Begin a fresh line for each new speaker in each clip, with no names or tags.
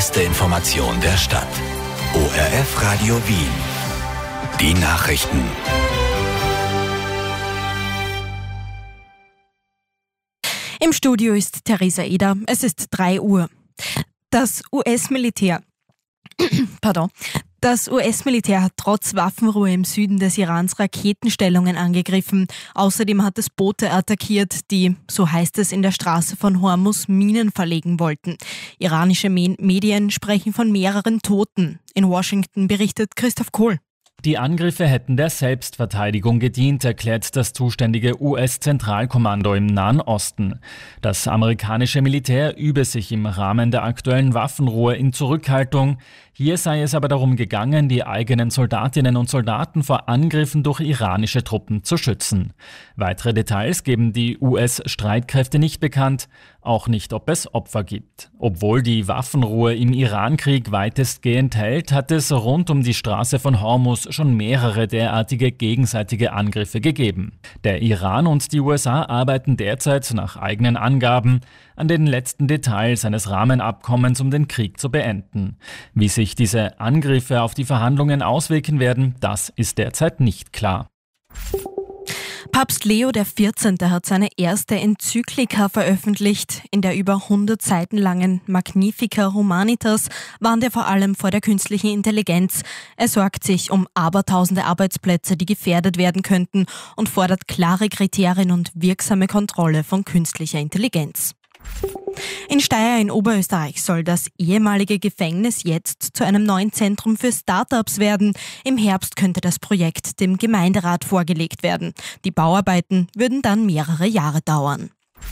Beste Information der Stadt. ORF Radio Wien. Die Nachrichten.
Im Studio ist Theresa Eder. Es ist 3 Uhr. Das US-Militär hat trotz Waffenruhe im Süden des Irans Raketenstellungen angegriffen. Außerdem hat es Boote attackiert, die, so heißt es in der Straße von Hormuz, Minen verlegen wollten. Iranische Medien sprechen von mehreren Toten. In Washington berichtet Christoph Kohl.
Die Angriffe hätten der Selbstverteidigung gedient, erklärt das zuständige US-Zentralkommando im Nahen Osten. Das amerikanische Militär übe sich im Rahmen der aktuellen Waffenruhe in Zurückhaltung. Hier sei es aber darum gegangen, die eigenen Soldatinnen und Soldaten vor Angriffen durch iranische Truppen zu schützen. Weitere Details geben die US-Streitkräfte nicht bekannt, auch nicht, ob es Opfer gibt. Obwohl die Waffenruhe im Irankrieg weitestgehend hält, hat es rund um die Straße von Hormuz schon mehrere derartige gegenseitige Angriffe gegeben. Der Iran und die USA arbeiten derzeit nach eigenen Angaben an den letzten Details eines Rahmenabkommens, um den Krieg zu beenden. Wie sich diese Angriffe auf die Verhandlungen auswirken werden, das ist derzeit nicht klar.
Papst Leo XIV. Hat seine erste Enzyklika veröffentlicht. In der über 100 Seiten langen Magnificat Humanitas warnt er vor allem vor der künstlichen Intelligenz. Er sorgt sich um abertausende Arbeitsplätze, die gefährdet werden könnten, und fordert klare Kriterien und wirksame Kontrolle von künstlicher Intelligenz. In Steyr in Oberösterreich soll das ehemalige Gefängnis jetzt zu einem neuen Zentrum für Startups werden. Im Herbst könnte das Projekt dem Gemeinderat vorgelegt werden. Die Bauarbeiten würden dann mehrere Jahre dauern.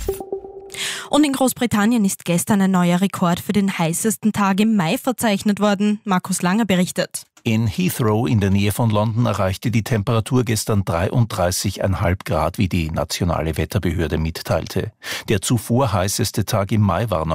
Und in Großbritannien ist gestern ein neuer Rekord für den heißesten Tag im Mai verzeichnet worden. Markus Langer berichtet.
In Heathrow in der Nähe von London erreichte die Temperatur gestern 33,5 Grad, wie die nationale Wetterbehörde mitteilte. Der zuvor heißeste Tag im Mai war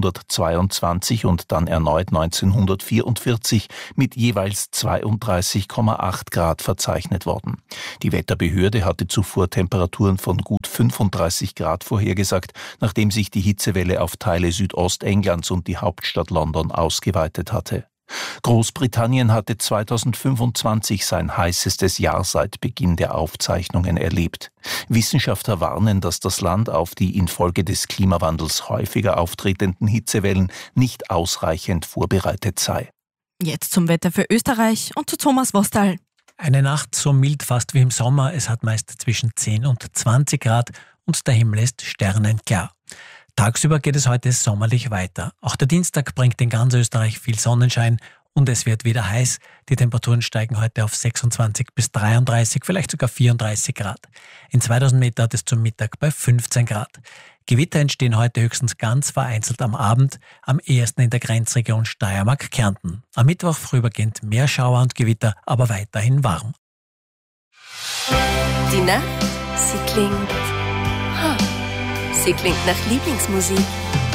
1922 und dann erneut 1944 mit jeweils 32,8 Grad verzeichnet worden. Die Wetterbehörde hatte zuvor Temperaturen von gut 35 Grad vorhergesagt, nachdem sich die Hitzewelle auf Teile Südostenglands und die Hauptstadt London ausgeweitet hatte. Großbritannien hatte 2025 sein heißestes Jahr seit Beginn der Aufzeichnungen erlebt. Wissenschaftler warnen, dass das Land auf die infolge des Klimawandels häufiger auftretenden Hitzewellen nicht ausreichend vorbereitet sei.
Jetzt zum Wetter für Österreich und zu Thomas Wostal.
Eine Nacht so mild fast wie im Sommer. Es hat meist zwischen 10 und 20 Grad und der Himmel ist sternenklar. Tagsüber geht es heute sommerlich weiter. Auch der Dienstag bringt in ganz Österreich viel Sonnenschein und es wird wieder heiß. Die Temperaturen steigen heute auf 26 bis 33, vielleicht sogar 34 Grad. In 2000 Meter hat es zum Mittag bei 15 Grad. Gewitter entstehen heute höchstens ganz vereinzelt am Abend, am ehesten in der Grenzregion Steiermark-Kärnten. Am Mittwoch vorübergehend mehr Schauer und Gewitter, aber weiterhin warm.
Die Nacht, sie klingt nach Lieblingsmusik.